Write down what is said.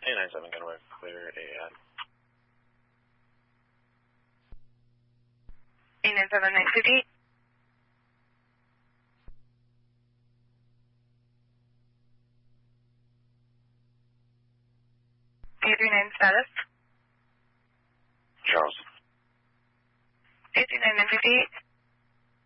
897 Gunway, clear AN. 897 958. A39 status. Charles. A39 958.